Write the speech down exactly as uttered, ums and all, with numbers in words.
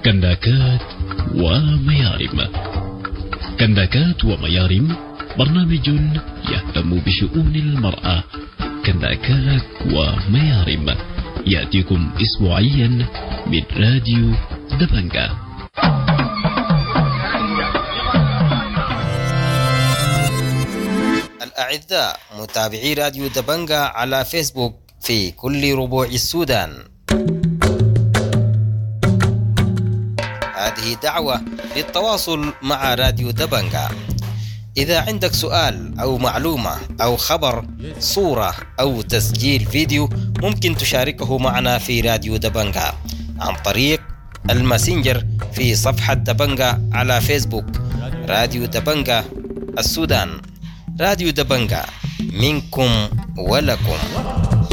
كنداكات وميارم. كنداكات وميارم برنامج يهتم بشؤون المرأة. كنداكات وميارم يأتيكم أسبوعيا من راديو دبنجة. الأعزاء متابعي راديو دبنجة على فيسبوك في كل ربوع السودان، هذه دعوة للتواصل مع راديو دبنجة. إذا عندك سؤال أو معلومة أو خبر، صورة أو تسجيل فيديو، ممكن تشاركه معنا في راديو دبنجة عن طريق الماسنجر في صفحة دبنجة على فيسبوك. راديو دبنجة السودان، راديو دبنجة، منكم ولكم.